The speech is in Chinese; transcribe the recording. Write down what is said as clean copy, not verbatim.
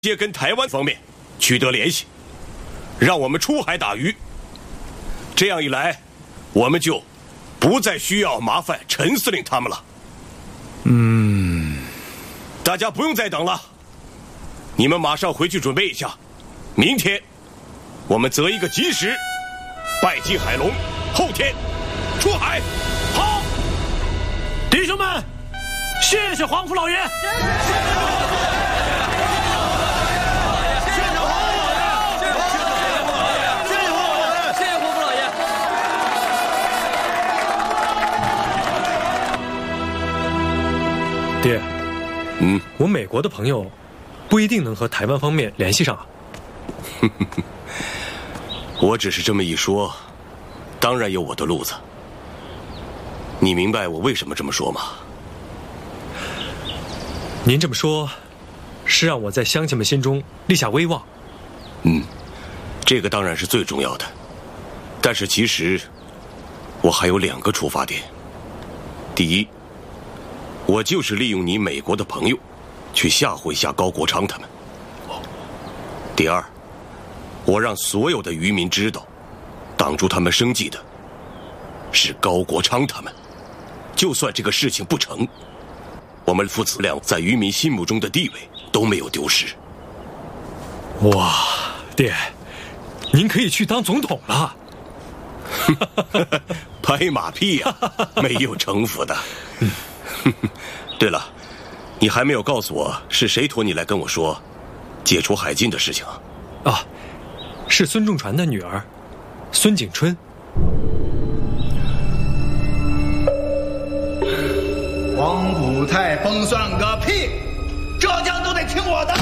接跟台湾方面取得联系，让我们出海打鱼。这样一来，我们就不再需要麻烦陈司令他们了。大家不用再等了，你们马上回去准备一下，明天我们择一个吉时，拜祭海龙，后天出海。 好，弟兄们，谢谢黄福老爷。 爹，我美国的朋友不一定能和台湾方面联系上啊。 我只是这么一说，当然有我的路子。你明白我为什么这么说吗？ 您这么说，是让我在乡亲们心中立下威望。 这个当然是最重要的，但是其实我还有2个出发点。第一，我就是利用你美国的朋友，去吓唬一下高国昌他们。第二，我让所有的渔民知道，挡住他们生计的是高国昌他们。就算这个事情不成，我们父子俩在渔民心目中的地位都没有丢失。 哇，爹，您可以去当总统了。 拍马屁呀，没有城府的。对了，你还没有告诉我是谁托你来跟我说解除海禁的事情啊？ 是孙仲传的女儿孙景春。 黄埔太风算个屁，浙江都得听我的。